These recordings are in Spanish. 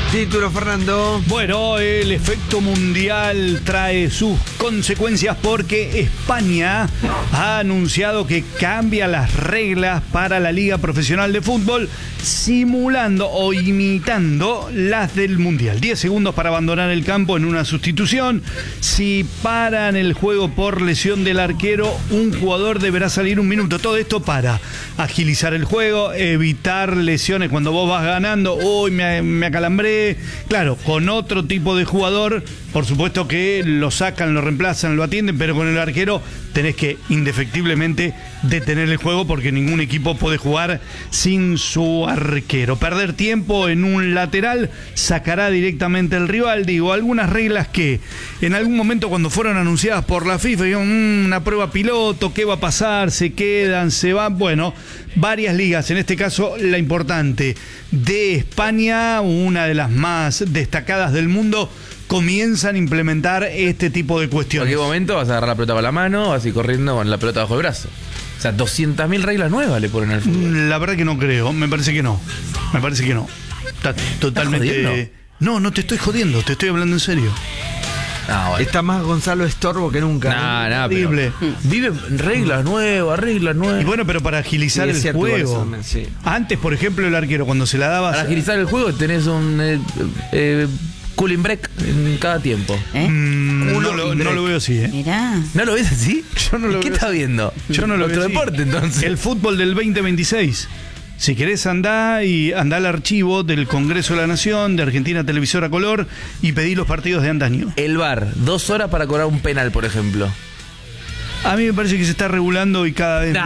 Título, Fernando. Bueno, el efecto mundial trae sus consecuencias porque España ha anunciado que cambia las reglas para la Liga Profesional de Fútbol, simulando o imitando las del Mundial. 10 segundos para abandonar el campo en una sustitución. Si paran el juego por lesión del arquero, un jugador deberá salir 1 minuto. Todo esto para agilizar el juego, evitar lesiones cuando vos vas ganando. Uy, me acalambré. Claro, con otro tipo de jugador, por supuesto que lo sacan, lo reemplazan, lo atienden, pero con el arquero tenés que indefectiblemente detener el juego porque ningún equipo puede jugar sin su arquero. Perder tiempo en un lateral sacará directamente el rival. Digo, algunas reglas que en algún momento cuando fueron anunciadas por la FIFA, dijeron, una prueba piloto, ¿qué va a pasar? ¿Se quedan? ¿Se van? Bueno, varias ligas, en este caso la importante de España, una de las más destacadas del mundo, comienzan a implementar este tipo de cuestiones. En cualquier momento vas a agarrar la pelota con la mano, vas a ir corriendo con la pelota bajo el brazo. O sea, 200.000 reglas nuevas le ponen al fútbol. La verdad que no creo, me parece que no. Está totalmente... No te estoy jodiendo, te estoy hablando en serio. Bueno. Está más Gonzalo Estorbo que nunca. Terrible. Viven reglas nuevas. Y bueno, pero para agilizar el juego. Sí. Antes, por ejemplo, el arquero, cuando se la daba... Para agilizar el juego tenés un cooling break en cada tiempo. No lo veo así, Mirá. ¿No lo ves así? Yo no lo ¿Qué veo estás así. viendo? Yo no lo Otro veo así. deporte, entonces. El fútbol del 2026. Si querés andá al archivo del Congreso de la Nación, de Argentina Televisora Color, y pedí los partidos de antaño. El VAR, 2 horas para cobrar un penal, por ejemplo. A mí me parece que se está regulando y cada vez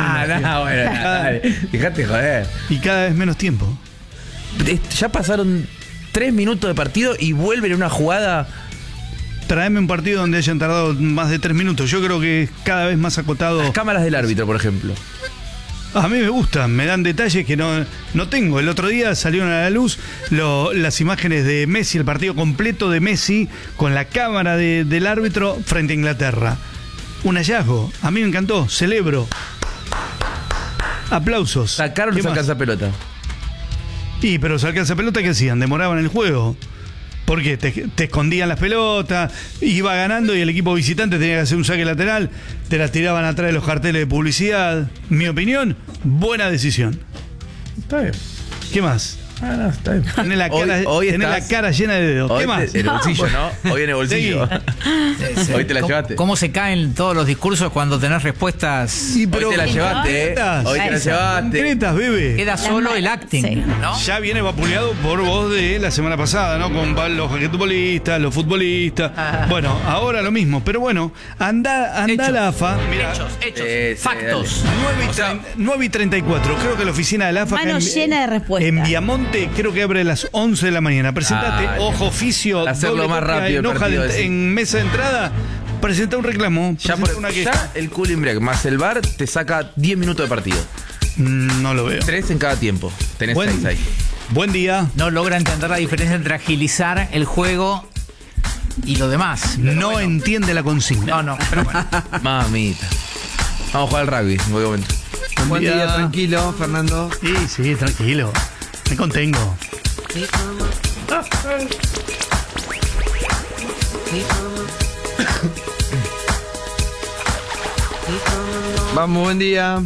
Dejate joder. y cada vez menos tiempo. Ya pasaron 3 minutos de partido y vuelven a una jugada. Traeme un partido donde hayan tardado más de 3 minutos. Yo creo que es cada vez más acotado. Las cámaras del árbitro, por ejemplo. A mí me gustan, me dan detalles que no tengo. El otro día salieron a la luz las imágenes de Messi, el partido completo de Messi con la cámara del árbitro frente a Inglaterra. Un hallazgo, a mí me encantó, celebro. Aplausos. Sacaron ¿Qué esa más? casa pelota. Pero sacar esa pelota, ¿qué hacían? Demoraban el juego. ¿Por qué? Te escondían las pelotas, iba ganando y el equipo visitante tenía que hacer un saque lateral, te las tiraban atrás de los carteles de publicidad. Mi opinión, buena decisión. Está bien. ¿Qué más? Está bien. Tenés la cara llena de dedos. ¿Qué más? En el bolsillo, ¿no? Hoy en el bolsillo. Hoy te la llevaste. ¿Cómo se caen todos los discursos cuando tenés respuestas? Hoy te la llevaste, Hoy te la llevaste. Concretas, bebé. Queda solo el acting, Sí. ¿no? Ya viene vapuleado por vos de la semana pasada, ¿no? Con los basquetbolistas, los futbolistas. Bueno, ahora lo mismo. Pero bueno, anda Hechos. a la AFA. Mirá, Hechos, factos. 9 y 34. Creo que la oficina de la AFA Mano llena de respuestas. en Viamonte creo que abre a las 11 de la mañana. Presentate, ojo, oficio, hacerlo doble más toque, rápido el en hoja partido de- ese. en mesa de entrada. Presenta un reclamo. Ya, presenta una queja. ya el cooling break más el VAR te saca 10 minutos de partido. No lo veo. 3 en cada tiempo. Tenés 6 ahí. Buen día. No logra entender la diferencia entre agilizar el juego y lo demás. No entiende la consigna. No, pero bueno. Mamita. Vamos a jugar al rugby en cualquier momento. Buen día, tranquilo, Fernando. Sí, tranquilo. Me contengo. Vamos, buen día.